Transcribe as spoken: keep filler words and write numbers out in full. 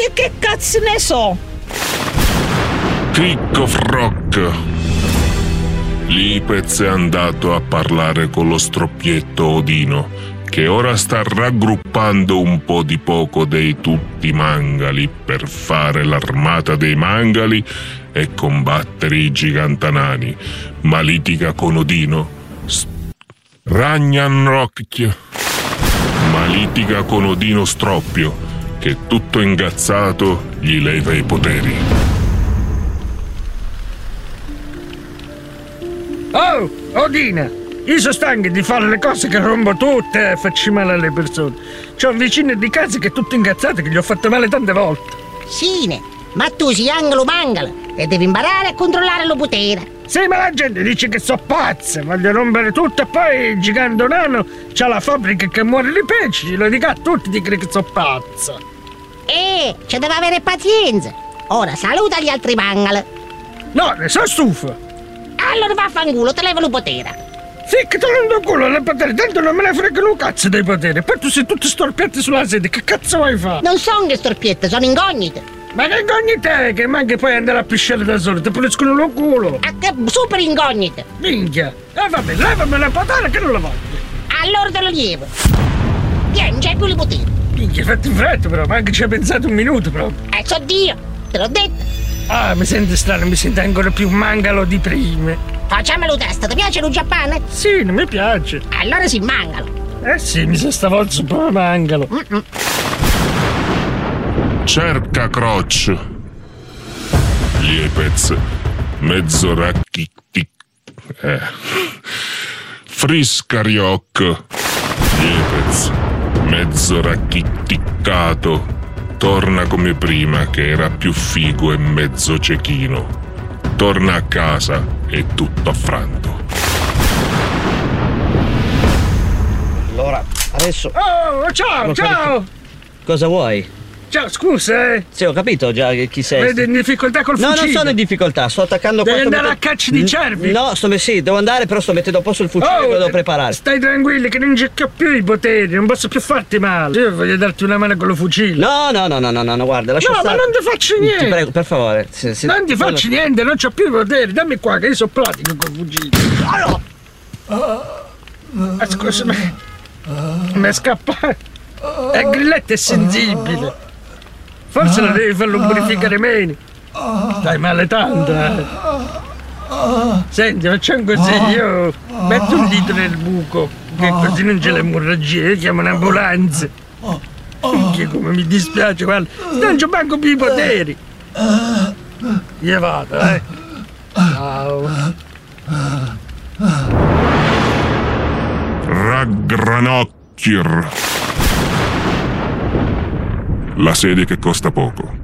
E che cazzo ne so? Chicco Froc. Lipez è andato a parlare con lo stroppietto Odino, che ora sta raggruppando un po' di poco dei tutti mangali per fare l'armata dei mangali e combattere i gigantanani, ma litiga con Odino. St- Ragnarok, ma litiga con Odino Stroppio, che tutto ingazzato gli leva i poteri. Oh, Odina, io sono stanco di fare le cose che rompo tutte e faccio male alle persone. C'ho un vicino di casa che è tutto incazzato, che gli ho fatto male tante volte. Sì, ma tu sei angolo mangala e devi imparare a controllare lo potere. Sì, ma la gente dice che so pazza, voglio rompere tutto e poi il gigante nano c'ha la fabbrica che muore di pesci, lo dico a tutti, dicono che so pazza. Eh, ci deve avere pazienza. Ora saluta gli altri mangal. No, ne sono stufo. Allora vaffanculo, te levo lo potere. Ficcati nel culo le potere, tanto non me ne fregano un cazzo dei poteri. Poi tu sei tutto storpiato sulla sedia, che cazzo vuoi fare? Non sono che storpiette, sono incognite. Ma che incognite, che manchi poi andare a pisciare da solo, ti puliscono lo culo. Ah, che super incognite. Minchia. E eh, vabbè, levami la potere che non la voglio. Allora te lo lievo. Vieni, c'hai più le potere. Minchia, fatti in fretta però, ma anche ci hai pensato un minuto proprio. Eh, so Dio, te l'ho detto. Ah, mi sento strano, mi sento ancora più mangalo di prima. Facciamolo testa, ti piace lo Giappone? Sì, non mi piace. Allora si mangalo. Eh sì, mi sa stavolta super mangalo. Mm-mm. Cerca Croce. Liepez, mezzo racchitti. Eh. Friscarioc. Liepez, mezzo racchitticcato. Torna come prima, che era più figo e mezzo cecchino. Torna a casa e tutto affranto. Allora, adesso... Oh, ciao, ciao! Cosa vuoi? Ciao, scusa, eh. Sì, ho capito già chi sei. Vedi in difficoltà col No, fucile. non sono in difficoltà, sto attaccando Devi questo. andare metto... a caccia di cervi. No, sto sì, devo andare, però sto mettendo a posto il fucile Oh, che devo preparare. Stai tranquilli che non c'è più i poteri, non posso più farti male. Io voglio darti una mano con lo fucile. No, no, no, no, no, no, guarda, lascia No, stare. ma non ti faccio niente. Ti prego, per favore. Se, se... Non ti faccio Allora... niente, non c'ho più i poteri. Dammi qua che io sono pratico col fucile. Allora. Ah, scusa, ma... mi è scappato. Il grilletto è sensibile. Forse lo devi farlo purificare meno. Stai male tanto, eh. Senti, facciamo così, io metto un dito nel buco, che così non c'è l'emorragia, io chiamo un'ambulanza. Minchia, come mi dispiace, guarda, non c'ho manco più i poteri. Io vado, eh. Ciao. Raggranocchir. La sedia che costa poco.